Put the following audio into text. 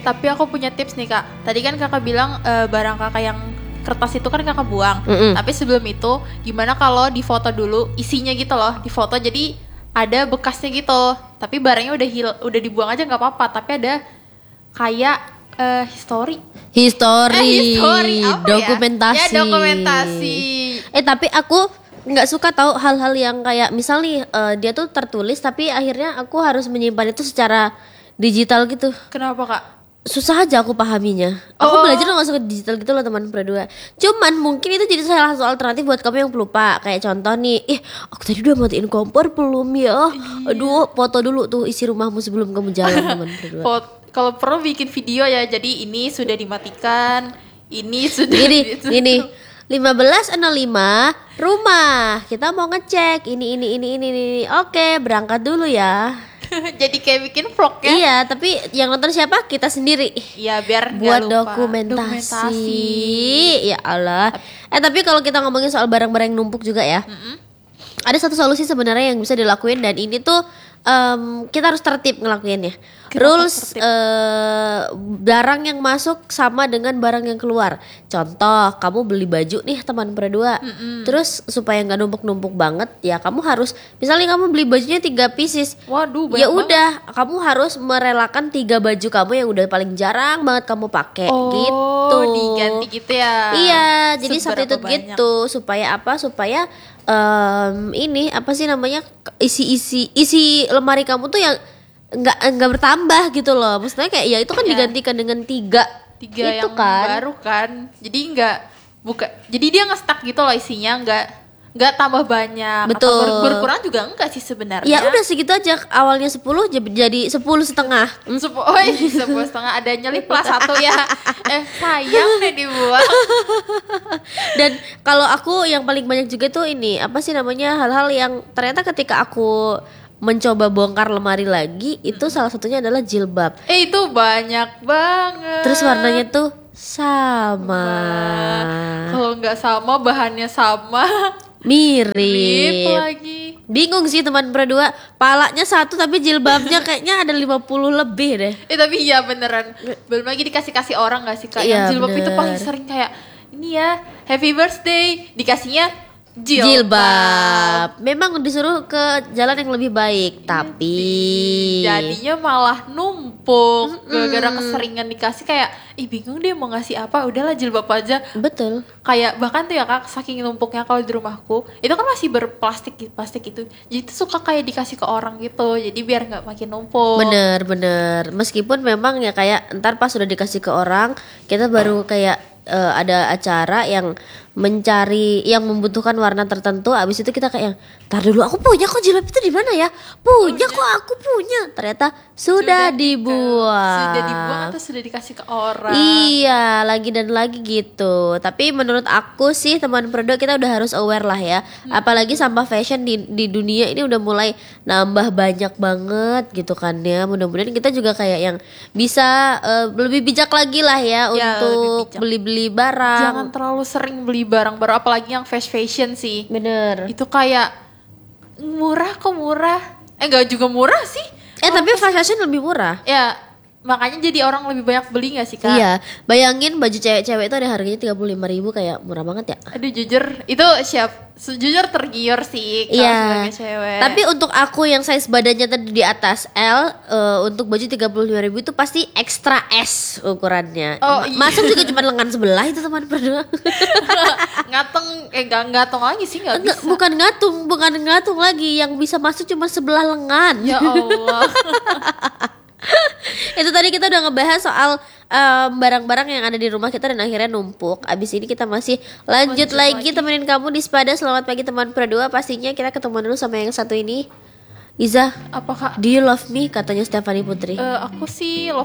tapi aku punya tips nih Kak. Tadi kan Kakak bilang barang Kakak yang kertas itu kan Kakak buang. Tapi sebelum itu gimana kalau difoto dulu isinya gitu loh, difoto jadi ada bekasnya gitu. Tapi barangnya udah dibuang aja nggak apa-apa. Tapi ada kayak history apa dokumentasi. Ya dokumentasi. Tapi aku nggak suka tahu hal-hal yang kayak misal nih dia tuh tertulis tapi akhirnya aku harus menyimpan itu secara digital gitu. Kenapa Kak? Susah aja aku pahaminya. Aku belajar nggak suka digital gitu loh teman berdua. Cuman mungkin itu jadi salah satu alternatif buat kamu yang pelupa. Kayak contoh nih, aku tadi udah matiin kompor belum ya? Aduh, foto dulu tuh isi rumahmu sebelum kamu jalan teman berdua. Kalau perlu bikin video ya. Jadi ini sudah dimatikan, ini sudah Gini 15.05 rumah. Kita mau ngecek ini. Oke, berangkat dulu ya. Jadi kayak bikin vlog ya. Iya, tapi yang nonton siapa? Kita sendiri. Iya, biar buat lupa. dokumentasi. Ya Allah. Tapi kalau kita ngomongin soal barang-barang yang numpuk juga ya. Ada satu solusi sebenarnya yang bisa dilakuin dan ini tuh kita harus tertib ngelakuinnya. Rules barang yang masuk sama dengan barang yang keluar. Contoh, kamu beli baju nih teman berdua. Terus supaya nggak numpuk-numpuk banget, ya kamu harus misalnya kamu beli bajunya 3 pieces. Waduh, ya udah, kamu harus merelakan 3 baju kamu yang udah paling jarang banget kamu pakai gitu. Diganti gitu ya. Iya, jadi substitute gitu supaya apa? Supaya ini apa sih namanya isi lemari kamu tuh yang nggak bertambah gitu loh. Maksudnya kayak ya itu kan digantikan dengan 3 itu yang kan baru kan. Jadi jadi dia nge-stuck gitu loh isinya, nggak tambah banyak. Betul. Atau berkurang juga enggak sih sebenarnya. Ya udah segitu aja, awalnya 10 jadi 10,5. 10,5 ada nyelip plus 1 ya. Sayang deh dibuang. Dan kalau aku yang paling banyak juga tuh ini apa sih namanya, hal-hal yang ternyata ketika aku mencoba bongkar lemari lagi itu salah satunya adalah jilbab. Itu banyak banget. Terus warnanya tuh sama. Kalau nggak sama, bahannya sama, mirip lagi. Bingung sih teman berdua, palanya satu tapi jilbabnya kayaknya ada 50 lebih deh. Tapi iya beneran. Belum lagi dikasih orang gak sih Kak? Yang jilbab itu paling sering kayak ini ya, happy birthday, dikasihnya jilbab. Memang disuruh ke jalan yang lebih baik, tapi jadinya malah numpuk. Gara-gara keseringan dikasih kayak bingung deh mau ngasih apa, udahlah jilbab aja. Betul. Kayak bahkan tuh ya Kak, saking numpuknya kalau di rumahku itu kan masih berplastik itu. Jadi tuh suka kayak dikasih ke orang gitu. Jadi biar nggak makin numpuk. Bener. Meskipun memang ya kayak ntar pas sudah dikasih ke orang, kita baru kayak ada acara yang mencari yang membutuhkan warna tertentu, abis itu kita kayak tar dulu aku punya kok jilbab itu di mana ya, kok aku punya, ternyata sudah dibuang atau sudah dikasih ke orang. Iya, lagi dan lagi gitu. Tapi menurut aku sih teman produk kita udah harus aware lah ya. Apalagi sampah fashion di dunia ini udah mulai nambah banyak banget gitu kan ya. Mudah-mudahan kita juga kayak yang bisa lebih bijak lagi lah ya untuk beli-beli barang. Jangan terlalu sering beli barang baru, apalagi yang fast fashion sih. Bener. Itu kayak murah. Enggak juga murah sih. Tapi fast fashion lebih murah. Ya, makanya jadi orang lebih banyak beli gak sih Kak? Iya, bayangin baju cewek-cewek itu ada harganya 35.000, kayak murah banget ya. Aduh jujur, itu jujur tergiur sih kalau sebagai cewek. Tapi untuk aku yang size badannya tadi di atas L, untuk baju 35.000 itu pasti extra S ukurannya. Masuk juga cuma lengan sebelah itu teman berdua. Ngatung lagi sih nggak bisa. Bukan ngatung lagi, yang bisa masuk cuma sebelah lengan. Ya Allah. Itu tadi kita udah ngebahas soal barang-barang yang ada di rumah kita dan akhirnya numpuk. Abis ini kita masih lanjut lagi temenin kamu di Sepada. Selamat pagi teman berdua. Pastinya kita ketemu dulu sama yang satu ini. Iza, apa Kak? do you love me? Katanya Stephanie Putri. Aku sih love